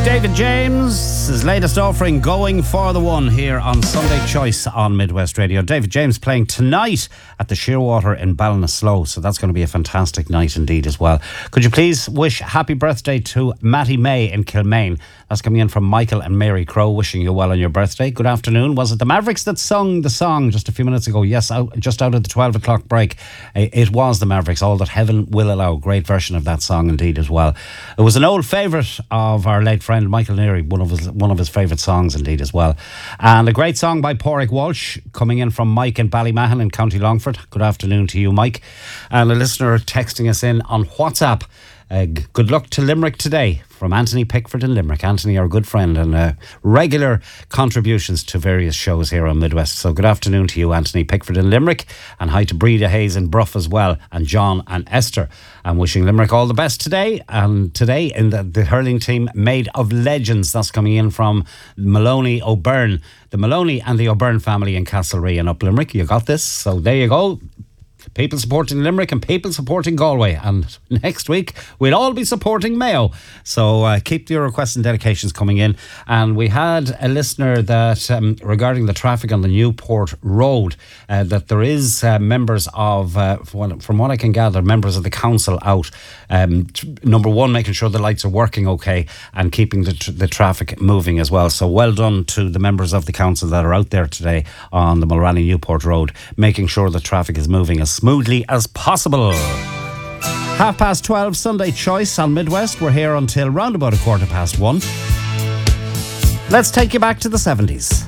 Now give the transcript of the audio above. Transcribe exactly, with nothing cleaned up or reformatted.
David James, his latest offering, Going for the One, here on Sunday Choice on Midwest Radio. David James playing tonight at the Shearwater in Ballinasloe, so that's going to be a fantastic night indeed as well. Could you please wish happy birthday to Matty May in Kilmaine? That's coming in from Michael and Mary Crow, wishing you well on your birthday. Good afternoon. Was it the Mavericks that sung the song just a few minutes ago? Yes, out, just out of the twelve o'clock break. It was the Mavericks, All That Heaven Will Allow. Great version of that song indeed as well. It was an old favourite of our late friend Michael Neary, one of his one of his favourite songs indeed as well. And a great song by Pádraig Walsh, coming in from Mike in Ballymahan in County Longford. Good afternoon to you, Mike. And a listener texting us in on WhatsApp. Uh, g- good luck to Limerick today, from Anthony Pickford in Limerick. Anthony, our good friend, and uh, regular contributions to various shows here on Midwest. So good afternoon to you, Anthony Pickford in Limerick, and hi to Breda Hayes in Bruff as well, and John and Esther. I'm wishing Limerick all the best today, and today in the, the hurling team made of legends. That's coming in from Maloney O'Byrne, the Maloney and the O'Byrne family in Castlerea and up Limerick. You got this, so there you go. People supporting Limerick and people supporting Galway, and next week we'll all be supporting Mayo. So uh, keep your requests and dedications coming in. And we had a listener that um, regarding the traffic on the Newport Road, uh, that there is uh, members of uh, from what I can gather, members of the council out, um, t- number one, making sure the lights are working okay and keeping the, tr- the traffic moving as well. So well done to the members of the council that are out there today on the Mulranny Newport Road, making sure the traffic is moving as smoothly as possible. Half past twelve, Sunday Choice on Midwest. We're here until round about a quarter past one. Let's take you back to the seventies.